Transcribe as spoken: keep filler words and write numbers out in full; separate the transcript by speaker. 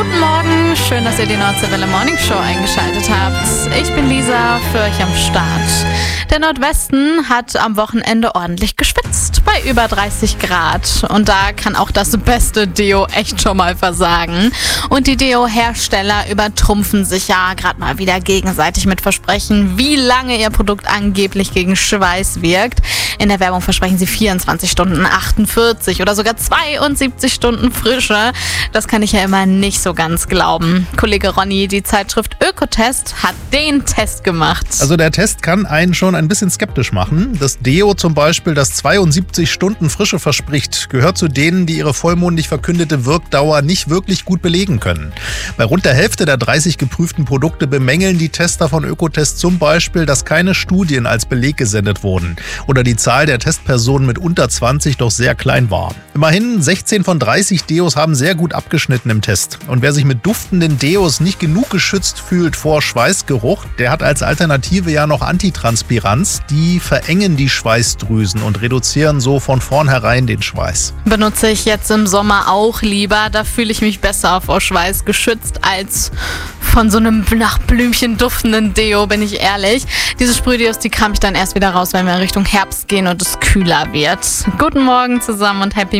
Speaker 1: Guten Morgen, schön, dass ihr die Nordseewelle Morning Show eingeschaltet habt. Ich bin Lisa, für euch am Start. Der Nordwesten hat am Wochenende ordentlich geschwitzt, bei über dreißig Grad. Und da kann auch das beste Deo echt schon mal versagen. Und die Deo-Hersteller übertrumpfen sich ja gerade mal wieder gegenseitig mit Versprechen, wie lange ihr Produkt angeblich gegen Schweiß wirkt. In der Werbung versprechen sie vierundzwanzig Stunden, achtundvierzig oder sogar zweiundsiebzig Stunden Frische. Das kann ich ja immer nicht so ganz glauben. Kollege Ronny, die Zeitschrift Ökotest hat den Test gemacht.
Speaker 2: Also der Test kann einen schon ein bisschen skeptisch machen. Das Deo zum Beispiel, das zweiundsiebzig Stunden Frische verspricht, gehört zu denen, die ihre vollmundig verkündete Wirkdauer nicht wirklich gut belegen können. Bei rund der Hälfte der dreißig geprüften Produkte bemängeln die Tester von Ökotest zum Beispiel, dass keine Studien als Beleg gesendet wurden oder die Zahl der Testpersonen mit unter zwanzig doch sehr klein war. Immerhin sechzehn von dreißig Deos haben sehr gut abgeschnitten im Test. Und wer sich mit duftenden Deos nicht genug geschützt fühlt vor Schweißgeruch, der hat als Alternative ja noch Antitranspiranz. Die verengen die Schweißdrüsen und reduzieren so von vornherein den Schweiß.
Speaker 1: Benutze ich jetzt im Sommer auch lieber. Da fühle ich mich besser vor Schweiß geschützt als von so einem nach Blümchen duftenden Deo, bin ich ehrlich. Diese Sprühdeos, die kram ich dann erst wieder raus, wenn wir in Richtung Herbst gehen und es kühler wird. Guten Morgen zusammen und Happy